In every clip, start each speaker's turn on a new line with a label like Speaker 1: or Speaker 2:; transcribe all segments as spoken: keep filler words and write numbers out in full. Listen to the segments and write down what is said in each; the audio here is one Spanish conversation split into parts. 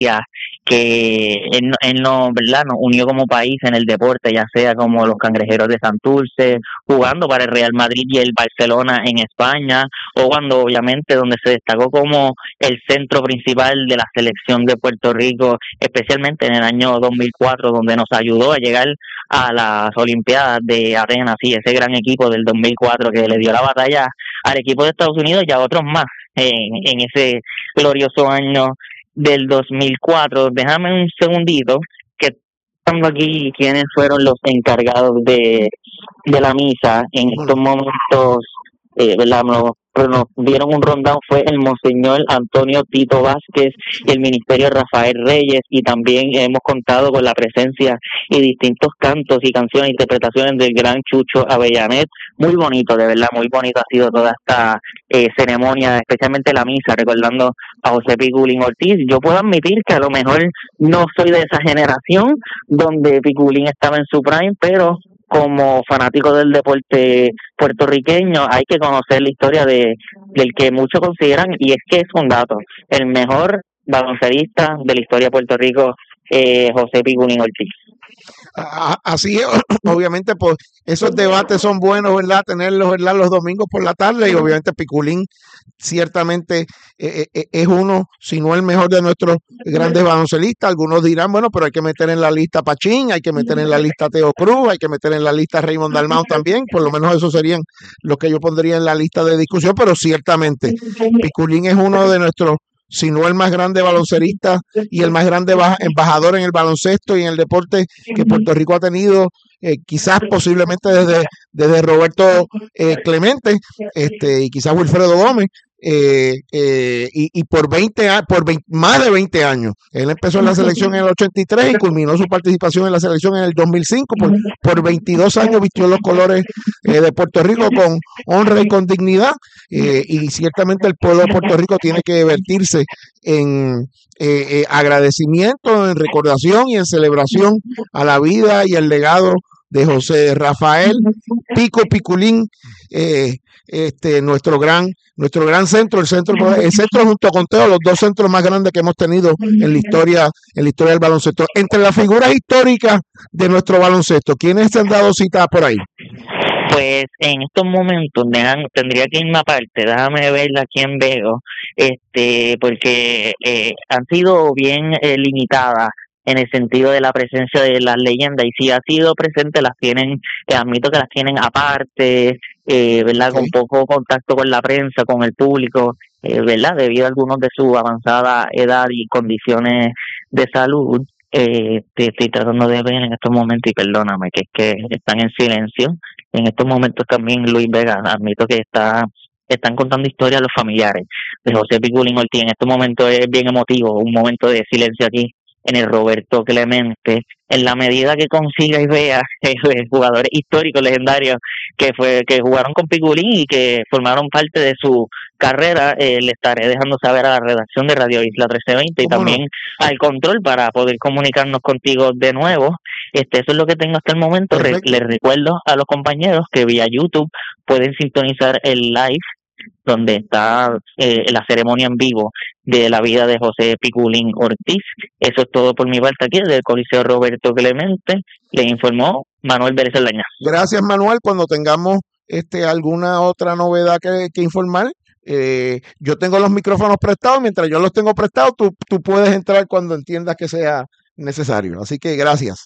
Speaker 1: que él, él no, ¿verdad? Nos unió como país en el deporte, ya sea como los Cangrejeros de Santurce, jugando para el Real Madrid y el Barcelona en España, o cuando obviamente donde se destacó como el centro principal de la selección de Puerto Rico, especialmente en el año dos mil cuatro, donde nos ayudó a llegar a las Olimpiadas de Atenas, sí, ese gran equipo del dos mil cuatro que le dio la batalla al equipo de Estados Unidos y a otros más en, en ese glorioso año del dos mil cuatro. Déjame un segundito que estamos aquí quiénes fueron los encargados de, de la misa en estos momentos, eh, ¿verdad? Nos, nos dieron un rundown, fue el Monseñor Antonio Tito Vázquez y el Ministerio Rafael Reyes, y también hemos contado con la presencia y distintos cantos y canciones, interpretaciones del gran Chucho Avellanet. Muy bonito, de verdad, muy bonito ha sido toda esta eh, ceremonia, especialmente la misa, recordando a José Piculín Ortiz. Yo puedo admitir que a lo mejor no soy de esa generación donde Piculín estaba en su prime, pero como fanático del deporte puertorriqueño hay que conocer la historia de del que muchos consideran, y es que es un dato, el mejor baloncerista de la historia de Puerto Rico, eh, José Piculín Ortiz.
Speaker 2: Así es, obviamente pues esos debates son buenos, ¿verdad? Tenerlos, ¿verdad? Los domingos por la tarde, y obviamente Piculín ciertamente eh, eh, es uno, si no el mejor de nuestros grandes baloncelistas. Algunos dirán, bueno, pero hay que meter en la lista a Pachín, hay que meter en la lista a Teo Cruz, hay que meter en la lista a Raymond Dalmau también, por lo menos esos serían los que yo pondría en la lista de discusión, pero ciertamente Piculín es uno de nuestros, si no el más grande baloncerista y el más grande embajador en el baloncesto y en el deporte que Puerto Rico ha tenido, eh, quizás posiblemente desde, desde Roberto eh, Clemente, este, y quizás Wilfredo Gómez, eh, eh, y, y por veinte por veinte, más de veinte años. Él empezó en la selección en el ochenta y tres y culminó su participación en la selección en el dos mil cinco. Por, por veintidós años vistió los colores eh, de Puerto Rico con honra y con dignidad, eh, y ciertamente el pueblo de Puerto Rico tiene que vertirse en eh, eh, agradecimiento, en recordación y en celebración a la vida y el legado de José Rafael Pico Piculín, eh, este, nuestro gran, nuestro gran centro, el centro, el centro junto con Teo, los dos centros más grandes que hemos tenido en la historia, en la historia del baloncesto. Entre las figuras históricas de nuestro baloncesto, ¿quiénes se han dado cita por ahí?
Speaker 1: Pues en estos momentos dejan, tendría que irme aparte, déjame ver a quién veo, este, porque eh, han sido bien eh, limitadas en el sentido de la presencia de las leyendas, y si ha sido presente las tienen, eh, admito que las tienen aparte, eh, ¿verdad? Con poco contacto con la prensa, con el público, eh, ¿verdad? Debido a algunos de su avanzada edad y condiciones de salud. Eh, te estoy tratando de ver en estos momentos, y perdóname que es que están en silencio. En estos momentos también Luis Vega, admito que está están contando historias a los familiares de José Piculín Ortiz. En estos momentos es bien emotivo, un momento de silencio aquí en el Roberto Clemente, en la medida que consiga y vea eh, jugadores históricos, legendarios, que fue que jugaron con Piculín y que formaron parte de su carrera, eh, le estaré dejando saber a la redacción de Radio Isla trece veinte y también no? al control para poder comunicarnos contigo de nuevo. Este, eso es lo que tengo hasta el momento. Re- les recuerdo a los compañeros que vía YouTube pueden sintonizar el live donde está eh, la ceremonia en vivo de la vida de José Piculín Ortiz. Eso es todo por mi parte aquí del Coliseo Roberto Clemente. Le informó Manuel Vélez Laña.
Speaker 2: Gracias, Manuel. Cuando tengamos este alguna otra novedad que, que informar, eh, yo tengo los micrófonos prestados. Mientras yo los tengo prestados, tú, tú puedes entrar cuando entiendas que sea necesario. Así que gracias.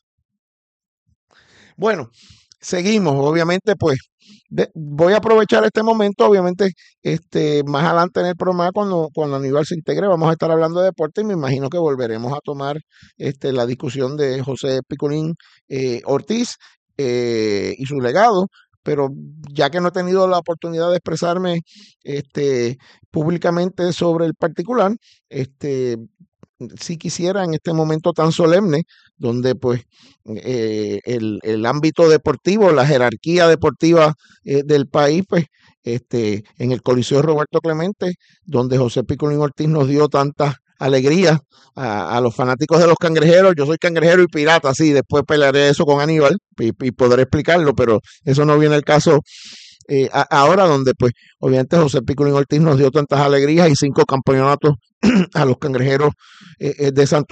Speaker 2: Bueno, seguimos. Obviamente, pues De, voy a aprovechar este momento, obviamente, este, más adelante en el programa, cuando, cuando Aníbal se integre, vamos a estar hablando de deporte, y me imagino que volveremos a tomar este, la discusión de José Piculín eh, Ortiz eh, y su legado, pero ya que no he tenido la oportunidad de expresarme este, públicamente sobre el particular, este, sí quisiera en este momento tan solemne, donde pues eh, el, el ámbito deportivo, la jerarquía deportiva eh, del país, pues este, en el Coliseo Roberto Clemente, donde José Piculín Ortiz nos dio tantas alegrías a, a los fanáticos de los Cangrejeros. Yo soy cangrejero y pirata, sí, después pelearé eso con Aníbal y, y podré explicarlo, pero eso no viene al caso. Eh, a, ahora donde pues obviamente José Piculín Ortiz nos dio tantas alegrías y cinco campeonatos a los Cangrejeros eh, de Santurce.